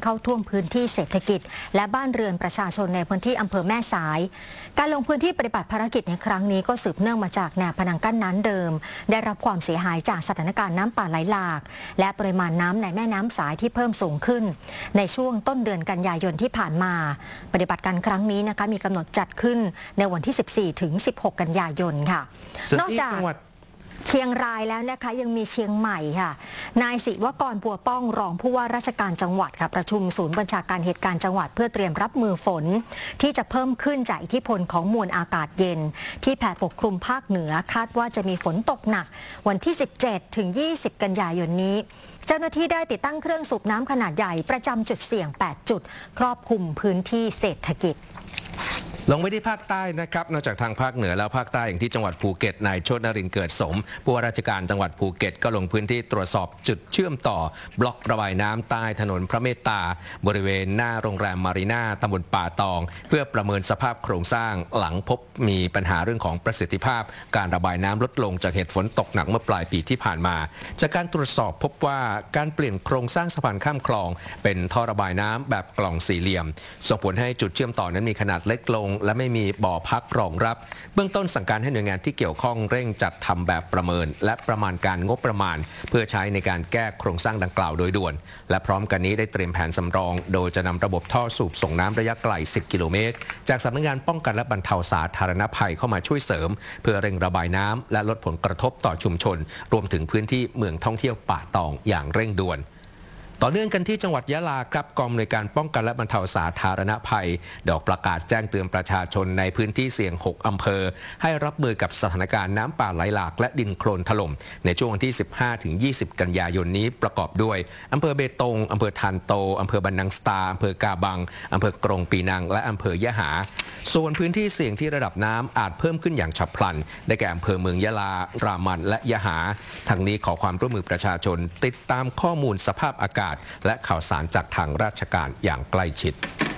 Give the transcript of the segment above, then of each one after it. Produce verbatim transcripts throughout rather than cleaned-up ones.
เข้าท่วมพื้นที่เศรษฐกิจและบ้านเรือนประชาชนในพื้นที่อำเภอแม่สายการลงพื้นที่ปฏิบัติภารกิจในครั้งนี้ก็สืบเนื่องมาจากแนวพนังกั้นน้ำเดิมได้รับความเสียหายจากสถานการณ์น้ำป่าไหลหลากและปริมาณน้ำในแม่น้ำสายที่เพิ่มสูงขึ้นในช่วงต้นเดือนกันยายนที่ผ่านมาปฏิบัติการครั้งนี้นะคะมีกำหนดจัดขึ้นในวันที่สิบสี่ถึงสิบหกกันยายนค่ะนอกจากเชียงรายแล้วนะคะยังมีเชียงใหม่ค่ะนายศิวกรบัวป้องรองผู้ว่าราชการจังหวัดค่ะประชุมศูนย์บัญชาการเหตุการณ์จังหวัดเพื่อเตรียมรับมือฝนที่จะเพิ่มขึ้นจากอิทธิพลของมวลอากาศเย็นที่แผ่ปกคลุมภาคเหนือคาดว่าจะมีฝนตกหนักวันที่สิบเจ็ดถึงยี่สิบกันยายนนี้เจ้าหน้าที่ได้ติดตั้งเครื่องสูบน้ำขนาดใหญ่ประจำจุดเสี่ยงแปดจุดครอบคลุมพื้นที่เศรษฐกิจลงไปที่ภาคใต้นะครับนอกจากทางภาคเหนือแล้วภาคใต้อย่างที่จังหวัดภูเก็ตนายโชตินรินทร์เกิดสมผู้ว่าราชการจังหวัดภูเก็ตก็ลงพื้นที่ตรวจสอบจุดเชื่อมต่อบล็อกระบายน้ำใต้ถนนพระเมตตาบริเวณหน้าโรงแรมมารีนาตำบลป่าตองเพื่อประเมินสภาพโครงสร้างหลังพบมีปัญหาเรื่องของประสิทธิภาพการระบายน้ำลดลงจากเหตุฝนตกหนักเมื่อปลายปีที่ผ่านมาจากการตรวจสอบพบว่าการเปลี่ยนโครงสร้างสะพานข้ามคลองเป็นท่อระบายน้ำแบบกล่องสี่เหลี่ยมส่งผลให้จุดเชื่อมต่อนั้นมีขนาดเล็กลงและไม่มีบ่อพักรองรับเบื้องต้นสั่งการให้หน่วยงานที่เกี่ยวข้องเร่งจัดทำแบบประเมินและประมาณการงบประมาณเพื่อใช้ในการแก้โครงสร้างดังกล่าวโดยด่วนและพร้อมกันนี้ได้เตรียมแผนสำรองโดยจะนำระบบท่อสูบส่งน้ำระยะไกลสิบกิโลเมตรจากสำนักงานป้องกันและบรรเทาสาธารณภัยเข้ามาช่วยเสริมเพื่อเร่งระบายน้ำและลดผลกระทบต่อชุมชนรวมถึงพื้นที่เมืองท่องเที่ยวป่าตองอย่างเร่งด่วนต่อเนื่องกันที่จังหวัดยะลาครับกองอำนวยการป้องกันและบรรเทาสาธารณภัยดอกประกาศแจ้งเตือนประชาชนในพื้นที่เสี่ยงหกอำเภอให้รับมือกับสถานการณ์น้ำป่าไหลหลากและดินโคลนถล่มในช่วงวันที่ สิบห้าถึงยี่สิบ กันยายนนี้ประกอบด้วยอำเภอเบตงอำเภอทานโตอำเภอบันนังสตาอำเภอกาบังอำเภอกรงปีนังและอำเภอยะหาส่วนพื้นที่เสี่ยงที่ระดับน้ำอาจเพิ่มขึ้นอย่างฉับพลันได้แก่อำเภอเมืองยะลารามันและยะหาทางนี้ขอความร่วมมือประชาชนติดตามข้อมูลสภาพอากาศและข่าวสารจากทางราชการอย่างใกล้ชิด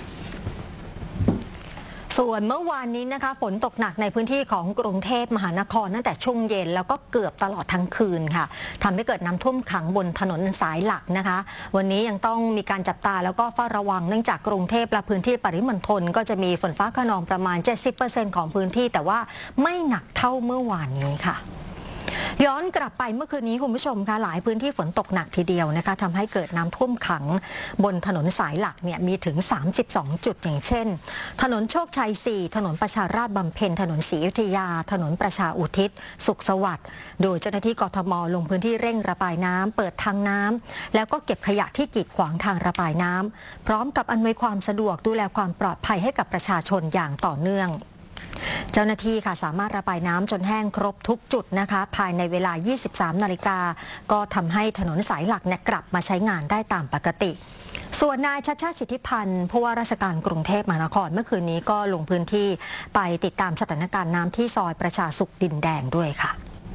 ส่วนเมื่อวานนี้นะคะฝนตกหนักในพื้นที่ของกรุงเทพมหานครตั้งแต่ช่วงเย็นแล้วก็เกือบตลอดทั้งคืนค่ะทำให้เกิดน้ำท่วมขังบนถนนสายหลักนะคะวันนี้ยังต้องมีการจับตาแล้วก็เฝ้าระวังเนื่องจากกรุงเทพและพื้นที่ปริมณฑลก็จะมีฝนฟ้าคะนองประมาณ เจ็ดสิบเปอร์เซ็นต์ ของพื้นที่แต่ว่าไม่หนักเท่าเมื่อวานนี้ค่ะย้อนกลับไปเมื่อคืนนี้คุณผู้ชมคะหลายพื้นที่ฝนตกหนักทีเดียวนะคะทำให้เกิดน้ำท่วมขังบนถนนสายหลักเนี่ยมีถึงสามสิบสองจุดอย่างเช่นถนนโชคชัยสี่ถนนประชาราษฎร์บำเพ็ญถนนศรีอยุธยาถนนประชาอุทิศสุขสวัสดิ์โดยเจ้าหน้าที่กทมลงพื้นที่เร่งระบายน้ำเปิดทางน้ำแล้วก็เก็บขยะที่กีดขวางทางระบายน้ำพร้อมกับอำนวยความสะดวกดูแลความปลอดภัยให้กับประชาชนอย่างต่อเนื่องเจ้าหน้าที่ค่ะสามารถระบายน้ำจนแห้งครบทุกจุดนะคะภายในเวลา ยี่สิบสาม นาฬิกาก็ทำให้ถนนสายหลักเนี่ยกลับมาใช้งานได้ตามปกติส่วนนายชัชชาติสิทธิพันธ์ผู้ว่าราชการกรุงเทพมหานครเมื่อคืนนี้ก็ลงพื้นที่ไปติดตามสถานการณ์น้ำที่ซอยประชาสุขดินแดงด้วยค่ะ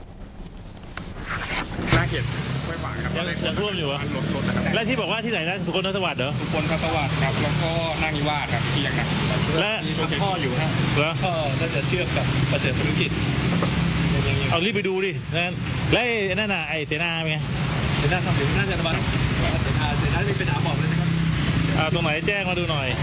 น่าเกลียดไม่หวานครับยังยังท่วมอยู่อ่ะและที่บอกว่าที่ไหนนะสุคนทศวรรษเหรอสุคนทศวรรษครับแล้วก็นางิวาสครับที่ยังหนักและมีท่ออยู่ฮะแล้วท่อน่าจะเชื่อมกับประเสริฐธุรกิจเอารีบไปดูดินั่นและนั่นน่ะไอเสนาเป็นไงเสนาทำอยู่น่าจะระบายเสนาเสนาเป็นอาบอกเลยนะครับอ่าตรงไหนแจ้งมาดูหน่อย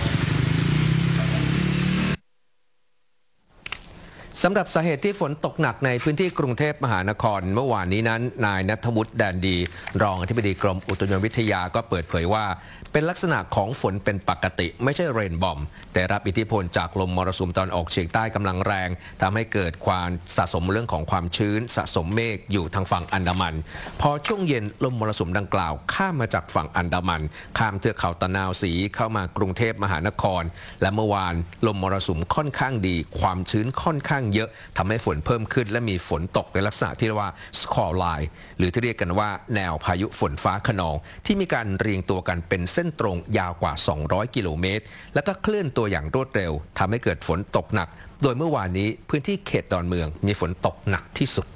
สำหรับสาเหตุที่ฝนตกหนักในพื้นที่กรุงเทพมหานครเมื่อวานนี้นั้นนายณัฐวุฒิแดนดีรองอธิบดีกรมอุตุนิยมวิทยาก็เปิดเผยว่าเป็นลักษณะของฝนเป็นปกติไม่ใช่เรนบอมแต่รับอิทธิพลจากลมมรสุมตอนออกเฉียงใต้กำลังแรงทำให้เกิดความสะสมเรื่องของความชื้นสะสมเมฆอยู่ทางฝั่งอันดามันพอช่วงเย็นลมมรสุมดังกล่าวข้ามมาจากฝั่งอันดามันข้ามเทือกเขาตะนาวศรีเข้ามากรุงเทพมหานครและเมื่อวานลมมรสุมค่อนข้างดีความชื้นค่อนข้างเยอะทำให้ฝนเพิ่มขึ้นและมีฝนตกในลักษณะที่เรียกว่าสคอร์ไลน์หรือที่เรียกกันว่าแนวพายุฝนฟ้าคะนองที่มีการเรียงตัวกันเป็นเส้นตรงยาวกว่าสองร้อยกิโลเมตรแล้วก็เคลื่อนตัวอย่างรวดเร็วทำให้เกิดฝนตกหนักโดยเมื่อวานนี้พื้นที่เขตดอนเมืองมีฝนตกหนักที่สุด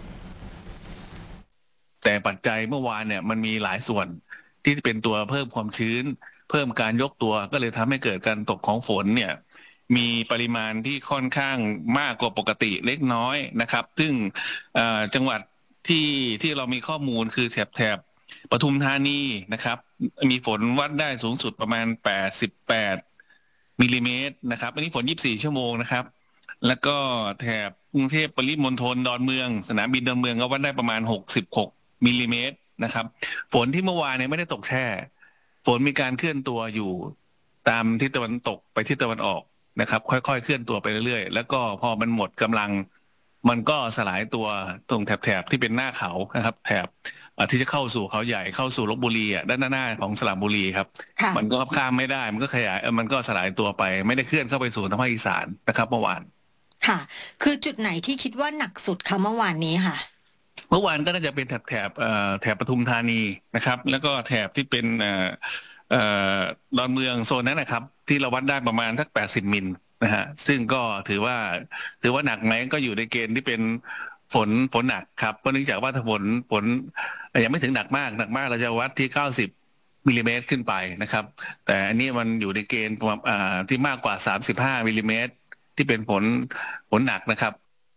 แต่ปัจจัยเมื่อวานเนี่ยมันมีหลายส่วนที่เป็นตัวเพิ่มความชื้นเพิ่มการยกตัวก็เลยทำให้เกิดการตกของฝนเนี่ยมีปริมาณที่ค่อนข้างมากกว่าปกติเล็กน้อยนะครับซึ่งจังหวัดที่ที่เรามีข้อมูลคือแถบแถบปทุมธานีนะครับมีฝนวัดได้สูงสุดประมาณแปดสิบแปดมิลลิเมตรนะครับอันนี้ฝนยี่สิบสี่ชั่วโมงนะครับแล้วก็แถบกรุงเทพปริมณฑลดอนเมืองสนามบินดอนเมืองก็วัดได้ประมาณหกสิบหกมิลลิเมตรนะครับฝนที่เมื่อวานเนี่ยไม่ได้ตกแช่ฝนมีการเคลื่อนตัวอยู่ตามทิศตะวันตกไปทิศตะวันออกนะครับค่อยๆเคลื่อนตัวไปเรื่อยๆแล้วก็พอมันหมดกำลังมันก็สลายตัวตรงแถบๆที่เป็นหน้าเขานะครับแถบที่จะเข้าสู่เขาใหญ่เข้าสู่ลพบุรีอ่ะด้านหน้าของสระบุรีครับมันก็ข้ามไม่ได้มันก็ขยายมันก็สลายตัวไปไม่ได้เคลื่อนเข้าไปสู่ทางภาคอีสานนะครับเมื่อวานค่ะคือจุดไหนที่คิดว่าหนักสุดคะเมื่อวานนี้ค่ะเมื่อวานก็น่าจะเป็นแถบแถบแถบปทุมธานีนะครับแล้วก็แถบที่เป็นดอนเมืองโซนนั้นนะครับที่เราวัดได้ประมาณสักแปดสิบมิลนะฮะซึ่งก็ถือว่าถือว่าหนักไหมก็อยู่ในเกณฑ์ที่เป็นฝนฝนหนักครับเพราะเนื่องจากว่าถ้าฝนฝนยังไม่ถึงหนักมากหนักมากเราจะวัดที่เก้าสิบมิลลิเมตรขึ้นไปนะครับแต่อันนี้มันอยู่ในเกณฑ์ที่มากกว่าสามสิบห้ามิลลิเมตรที่เป็นฝนฝนหนักนะครับ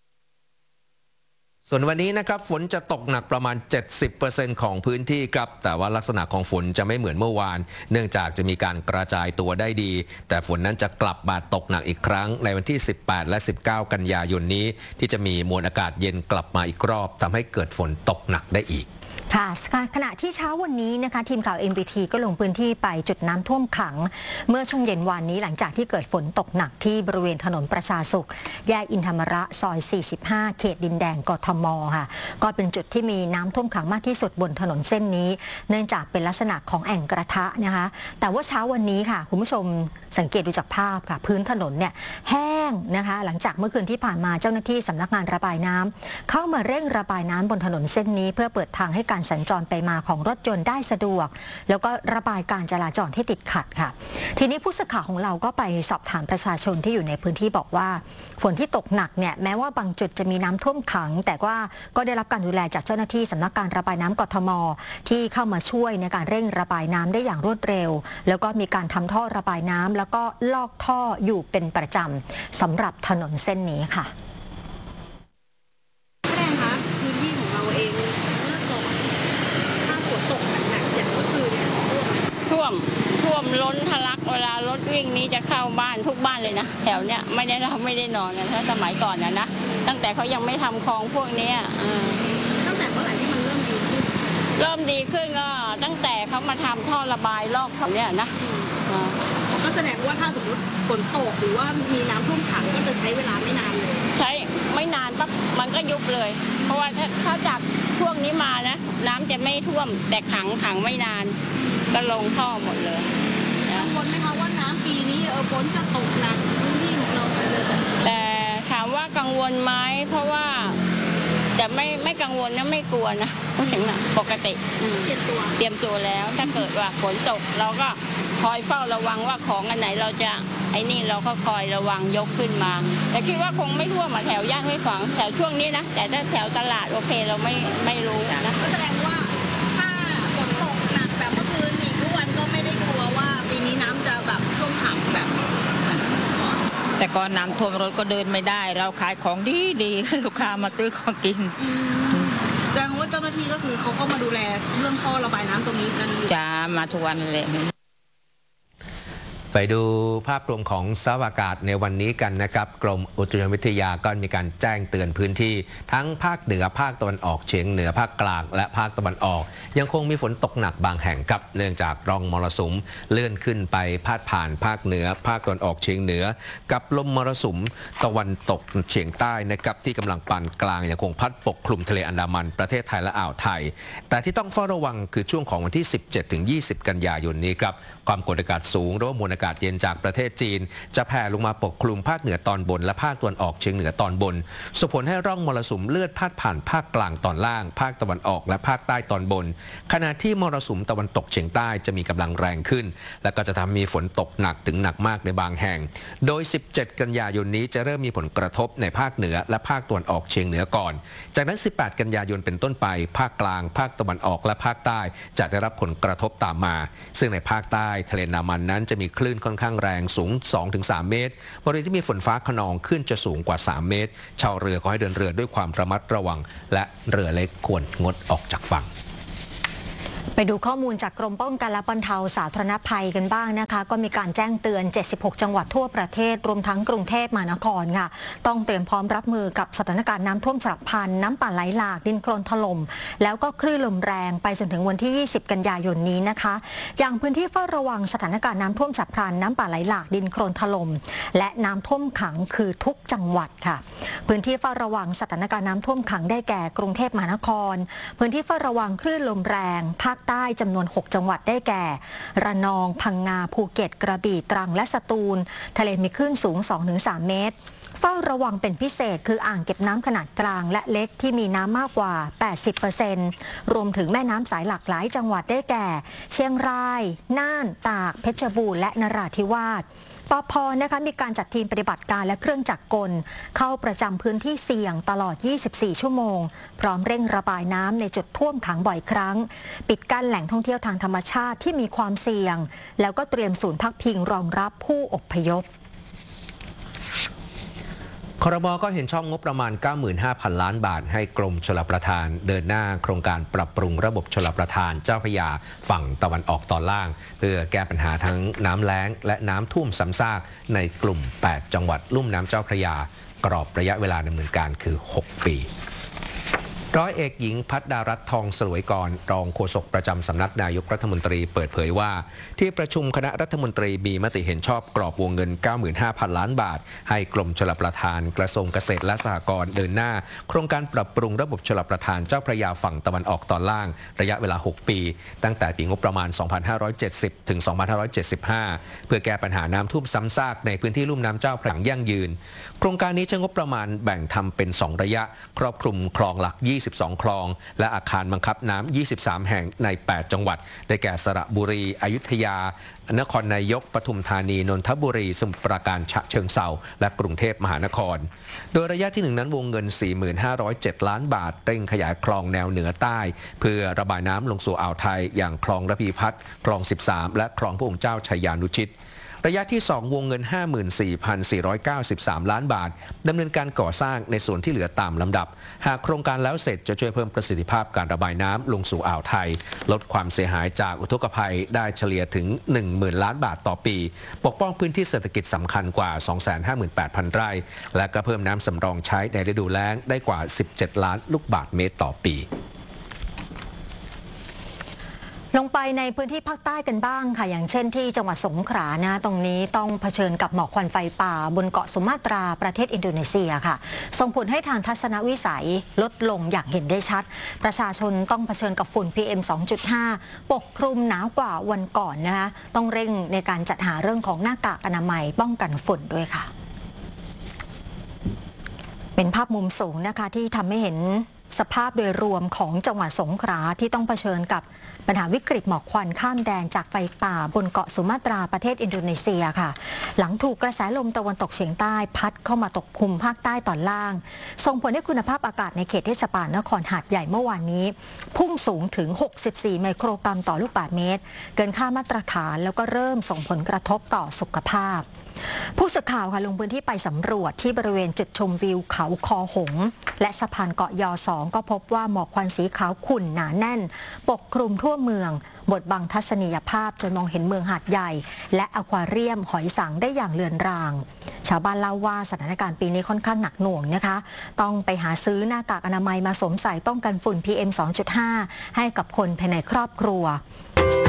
ส่วนวันนี้นะครับฝนจะตกหนักประมาณ เจ็ดสิบเปอร์เซ็นต์ ของพื้นที่ครับแต่ว่าลักษณะของฝนจะไม่เหมือนเมื่อวานเนื่องจากจะมีการกระจายตัวได้ดีแต่ฝนนั้นจะกลับมาตกหนักอีกครั้งในวันที่สิบแปดและสิบเก้ากันยายนนี้ที่จะมีมวลอากาศเย็นกลับมาอีกรอบทำให้เกิดฝนตกหนักได้อีกค่ะขณะที่เช้าวันนี้นะคะทีมข่าว เอ็น บี ที ก็ลงพื้นที่ไปจุดน้ำท่วมขังเมื่อช่วงเย็นวันนี้หลังจากที่เกิดฝนตกหนักที่บริเวณถนนประชาสุขแยกอินธรรมระซอยสี่สิบห้าเขตดินแดงกทมค่ะก็เป็นจุดที่มีน้ำท่วมขังมากที่สุดบนถนนเส้นนี้เนื่องจากเป็นลักษณะของแอ่งกระทะนะคะแต่ว่าเช้าวันนี้ค่ะคุณผู้ชมสังเกตดูจากภาพค่ะพื้นถนนเนี่ยแห้งนะคะหลังจากเมื่อคืนที่ผ่านมาเจ้าหน้าที่สำนักงานระบายน้ำเข้ามาเร่งระบายน้ำบนถนนเส้นนี้เพื่อเปิดทางให้การสัญจรไปมาของรถยนต์ได้สะดวกแล้วก็ระบายการจราจรที่ติดขัดค่ะทีนี้ผู้สื่อข่าวของเราก็ไปสอบถามประชาชนที่อยู่ในพื้นที่บอกว่าฝนที่ตกหนักเนี่ยแม้ว่าบางจุดจะมีน้ำท่วมขังแต่ว่าก็ได้รับการดูแลจากเจ้าหน้าที่สำนักการระบายน้ำกทมที่เข้ามาช่วยในการเร่งระบายน้ำได้อย่างรวดเร็วแล้วก็มีการทำท่อระบายน้ำแล้วก็ลอกท่ออยู่เป็นประจำสำหรับถนนเส้นนี้ค่ะท่วมท่วมล้นทะลักเวลารถวิ่งนี้จะเข้าบ้านทุกบ้านเลยนะแถวเนี้ยไม่ได้เราไม่ได้นอนนะถ้าสมัยก่อนนะนะตั้งแต่เขายังไม่ทำคลองพวกนี้ตั้งแต่เมื่อไหร่ที่มันเริ่มดีขึ้นเริ่มดีขึ้นก็ตั้งแต่เขามาทำท่อระบายลอกเขาเนี้ยนะก็แสดงว่าถ้าสมมติฝนตกหรือว่ามีน้ำท่วมขังก็จะใช้เวลาไม่นานเลยใช้ไม่นานปั๊บมันก็ยุบเลยเพราะว่าถ้าถ้าจากช่วงนี้มานะน้ำจะไม่ท่วมแต่ขังขังไม่นานก็ลงท่อหมดเลยกังวลไหมคะว่าน้ำปีนี้เออฝนจะตกหนักพื้นที่ของเราเลยแต่ถามว่ากังวลไหมเพราะว่าแต่ไม่ไม่กังวลนะไม่กลัวนะพูดถึงนะปกติเตรียมตัวเตรียมตัวแล้วถ้าเกิดว่าฝนตกเราก็คอยเฝ้าระวังว่าของอันไหนเราจะไอ้นี่เราก็คอยระวังยกขึ้นมาแต่คิดว่าคงไม่ท่วมมาแถวย่านห้วยขวางแถวช่วงนี้นะแต่ถ้าแถวตลาดโอเคเราไม่ไม่รู้นะก็แสดงว่าถ้าฝนตกหนักแบบเมื่อคืนอีกทุกวันก็ไม่ได้กลัวว่าปีนี้น้ำจะแบบท่วมขังแบบแต่ก่อนน้ำท่วมรถก็เดินไม่ได้เราขายของดีดีลูกค้ามาซื้อของกินแสดงว่าเจ้าหน้าที่ก็คือเขาก็มาดูแลเรื่องท่อระบายน้ำตรงนี้กันจ้ามาทุกวันเลยไปดูภาพรวมของสภาพอากาศในวันนี้กันนะครับกรมอุตุนิยมวิทยาก็มีการแจ้งเตือนพื้นที่ทั้งภาคเหนือภาคตะวันออกเฉียงเหนือภาคกลางและภาคตะวันออกยังคงมีฝนตกหนักบางแห่งครับเนื่องจากร่องมรสุมเลื่อนขึ้นไปพาดผ่านภาคเหนือภาคตะวันออกเฉียงเหนือกับลมมรสุมตะวันตกเฉียงใต้นะครับที่กำลังปานกลางยังคงพัดปกคลุมทะเลอันดามันประเทศไทยและอ่าวไทยแต่ที่ต้องเฝ้าระวังคือช่วงของวันที่ สิบเจ็ดถึงยี่สิบ กันยายนนี้ครับความกดอากาศสูงหรือว่ามวลอากาศเย็นจากประเทศจีนจะแผ่ลงมาปกคลุมภาคเหนือตอนบนและภาคตะวันออกเฉียงเหนือตอนบนส่งผลให้ร่องมรสุมเลื่อนพาดผ่านภาคกลางตอนล่างภาคตะวันออกและภาคใต้ตอนบนขณะที่มรสุมตะวันตกเฉียงใต้จะมีกำลังแรงขึ้นและก็จะทำให้มีฝนตกหนักถึงหนักมากในบางแห่งโดยสิบเจ็ดกันยายนนี้จะเริ่มมีผลกระทบในภาคเหนือและภาคตะวันออกเฉียงเหนือก่อนจากนั้นสิบแปดกันยายนเป็นต้นไปภาคกลางภาคตะวันออกและภาคใต้จะได้รับผลกระทบตามมาซึ่งในภาคใต้ทะเลอันดามันนั้นจะมีคลื่นค่อนข้างแรงสูง สองถึงสาม เมตรบริเวณที่มีฝนฟ้าคะนองขึ้นจะสูงกว่าสามเมตรชาวเรือขอให้เดินเรือด้วยความระมัดระวังและเรือเล็กควรงดออกจากฝั่งไปดูข้อมูลจากกรมป้องกันและบรรเทาสาธารณภัยกันบ้างนะคะก็มีการแจ้งเตือนเจ็ดสิบหกจังหวัดทั่วประเทศรวมทั้งกรุงเทพมหานครค่ะต้องเตรียมพร้อมรับมือกับสถานการณ์น้ำท่วมฉับพลันน้ำป่าไหลหลากดินโคลนถล่มแล้วก็คลื่นลมแรงไปจนถึงวันที่ยี่สิบกันยายนนี้นะคะอย่างพื้นที่เฝ้าระวังสถานการณ์น้ำท่วมฉับพลันน้ำป่าไหลหลากดินโคลนถล่มและน้ำท่วมขังคือทุกจังหวัดค่ะพื้นที่เฝ้าระวังสถานการณ์น้ำท่วมขังได้แก่กรุงเทพมหานครพื้นที่เฝ้าระวังคลื่นลมแรงภาคใต้จำนวนหกจังหวัดได้แก่ระนองพังงาภูเก็ตกระบี่ตรังและสตูลทะเลมีคลื่นสูง สองถึงสาม เมตรเฝ้าระวังเป็นพิเศษคืออ่างเก็บน้ำขนาดกลางและเล็กที่มีน้ำมากกว่า แปดสิบเปอร์เซ็นต์ รวมถึงแม่น้ำสายหลากหลายจังหวัดได้แก่เชียงรายน่านตากเพชรบูรณ์และนราธิวาสปภ.นะคะมีการจัดทีมปฏิบัติการและเครื่องจักรกลเข้าประจำพื้นที่เสี่ยงตลอดยี่สิบสี่ชั่วโมงพร้อมเร่งระบายน้ำในจุดท่วมขังบ่อยครั้งปิดกั้นแหล่งท่องเที่ยวทางธรรมชาติที่มีความเสี่ยงแล้วก็เตรียมศูนย์พักพิงรองรับผู้อพยพครม.ก็เห็นชอบงบประมาณ เก้าหมื่นห้าพัน ล้านบาทให้กรมชลประทานเดินหน้าโครงการปรับปรุงระบบชลประทานเจ้าพระยาฝั่งตะวันออกตอนล่างเพื่อแก้ปัญหาทั้งน้ำแล้งและน้ำท่วมซ้ำซากในกลุ่มแปดจังหวัดลุ่มน้ำเจ้าพระยากรอบระยะเวลาดำเนินการคือหกปีร้อยเอกหญิงพัฒดารัตน์ทองสลวยกรรองโฆษกประจำสำนักนายกรัฐมนตรีเปิดเผยว่าที่ประชุมคณะรัฐมนตรีมีมติเห็นชอบกรอบวงเงิน เก้าหมื่นห้าพัน ล้านบาทให้กรมชลประทานกระทรวงเกษตรและสหกรณ์เดินหน้าโครงการปรับปรุงระบบชลประทานเจ้าพระยาฝั่งตะวันออกตอนล่างระยะเวลาหกปีตั้งแต่ปีงบประมาณ สองพันห้าร้อยเจ็ดสิบ ถึง สองพันห้าร้อยเจ็ดสิบห้า เพื่อแก้ปัญหาน้ำท่วมซ้ำซากในพื้นที่ลุ่มน้ำเจ้าพระยายั่งยืนโครงการนี้ใช้งบประมาณแบ่งทำเป็นสองระยะครอบคลุมคลองหลักยี่สิบสองคลองและอาคารบังคับน้ำยี่สิบสามแห่งในแปดจังหวัดได้แก่สระบุรีอยุธยานครนายกปทุมธานีนนทบุรีสมุทรปราการฉะเชิงเทราและกรุงเทพมหานครโดยระยะที่หนึ่งนั้นวงเงิน สี่หมื่นห้าร้อยเจ็ด ล้านบาทเร่งขยายคลองแนวเหนือใต้เพื่อระบายน้ำลงสู่อ่าวไทยอย่างคลองระพีพัฒน์คลองสิบสามและคลองพระองค์เจ้าชัยยานุชิตระยะที่สองวงเงิน ห้าหมื่นสี่พันสี่ร้อยเก้าสิบสาม ล้านบาทดำเนินการก่อสร้างในส่วนที่เหลือตามลำดับหากโครงการแล้วเสร็จจะช่วยเพิ่มประสิทธิภาพการระบายน้ำลงสู่อ่าวไทยลดความเสียหายจากอุทกภัยได้เฉลี่ยถึง หนึ่งหมื่น ล้านบาทต่อปีปกป้องพื้นที่เศรษฐกิจสำคัญกว่า สองแสนห้าหมื่นแปดพัน ไร่และก็เพิ่มน้ำสำรองใช้ในฤดูแล้งได้กว่าสิบเจ็ดล้านลูกบาศก์เมตรต่อปีลงไปในพื้นที่ภาคใต้กันบ้างค่ะอย่างเช่นที่จังหวัดสงขลานะตรงนี้ต้องเผชิญกับหมอกควันไฟป่าบนเกาะสุมาตราประเทศอินโดนีเซียค่ะส่งผลให้ทางทัศนวิสัยลดลงอย่างเห็นได้ชัดประชาชนต้องเผชิญกับฝุ่น พี เอ็ม สองจุดห้า ปกคลุมหนาวกว่าวันก่อนนะคะต้องเร่งในการจัดหาเรื่องของหน้ากากอนามัยป้องกันฝุ่นด้วยค่ะเป็นภาพมุมสูงนะคะที่ทำให้เห็นสภาพโดยรวมของจังหวัดสงขลาที่ต้องเผชิญกับปัญหาวิกฤตหมอกควันข้ามแดนจากไฟป่าบนเกาะสุมาตราประเทศอินโดนีเซียค่ะหลังถูกกระแสลมตะวันตกเฉียงใต้พัดเข้ามาตกคลุมภาคใต้ตอนล่างส่งผลให้คุณภาพอากาศในเขตเทศบาลนครหาดใหญ่เมื่อวานนี้พุ่งสูงถึงหกสิบสี่ไมโครกรัมต่อลูกบาศก์เมตรเกินค่ามาตรฐานแล้วก็เริ่มส่งผลกระทบต่อสุขภาพผู้สื่อข่าวค่ะลงพื้นที่ไปสำรวจที่บริเวณจุดชมวิวเขาคอหงและสะพานเกาะยอสองก็พบว่าหมอกควันสีขาวขุ่นหนาแน่นปกคลุมทั่วเมืองบดบังทัศนียภาพจนมองเห็นเมืองหาดใหญ่และอควาเรียมหอยสังได้อย่างเลือนรางชาวบ้านเล่าว่าสถานการณ์ปีนี้ค่อนข้างหนักหน่วงนะคะต้องไปหาซื้อหน้ากากอนามัยมาสวมใส่ป้องกันฝุ่น พี เอ็ม สองจุดห้า ให้กับคนภายในครอบครัว